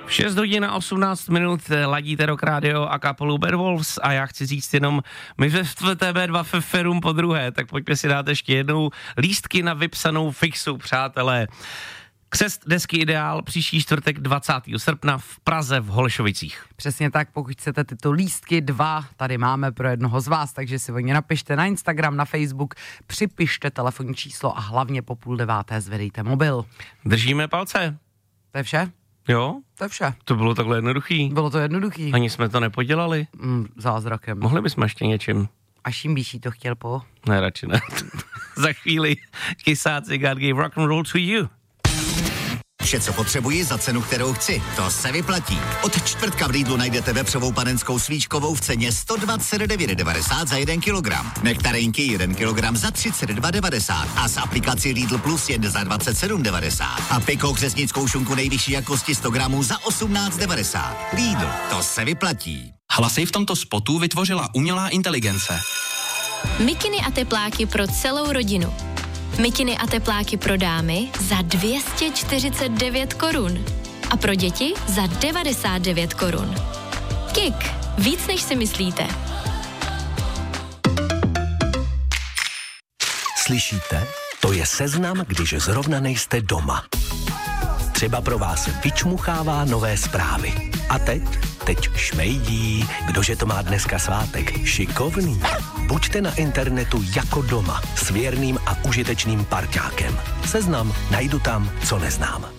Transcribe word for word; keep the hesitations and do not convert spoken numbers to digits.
šest hodin a osmnáct minut ladíte Rock Radio a kapelu Bad Wolves a já chci říct jenom, my ve T B dva Feferum po druhé, tak pojďme si dát ještě jednou lístky na vypsanou fixu, přátelé. Křest desky Ideál příští čtvrtek dvacátého srpna v Praze v Holešovicích. Přesně tak, pokud chcete tyto lístky dva, tady máme pro jednoho z vás, takže si o ně napište na Instagram, na Facebook, připište telefonní číslo a hlavně po půl deváté zvedejte mobil. Držíme palce. To je vše? Jo? To je vše. To bylo takhle jednoduchý. Bylo to jednoduchý. Ani jsme to nepodělali. Mm, zázrakem. Mohli bychom ještě něčím. A čím bíš to chtěl po? Ne, radši ne. Za chvíli kysáci God gave rock and roll to you. Vše, co potřebuji za cenu, kterou chci. To se vyplatí. Od čtvrtka v Lidlu najdete vepřovou panenskou svíčkovou v ceně sto dvacet devět devadesát za jeden kilogram. Nektarínky jeden kilogram za třicet dva devadesát a s aplikací Lidl Plus jen za dvacet sedm devadesát. A pikou křesnickou šunku nejvyšší jakosti sto gramů za osmnáct devadesát. Lidl, to se vyplatí. Hlasy v tomto spotu vytvořila umělá inteligence. Mikiny a tepláky pro celou rodinu. Mikiny a tepláky pro dámy za dvě stě čtyřicet devět korun a pro děti za devadesát devět korun. Kik, víc než si myslíte. Slyšíte? To je seznam, když zrovna nejste doma. Třeba pro vás vyčmuchává nové zprávy. A teď? Teď šmejdí. Kdože to má dneska svátek? Šikovný. Buďte na internetu jako doma s věrným a užitečným parťákem. Seznam najdu tam, co neznám.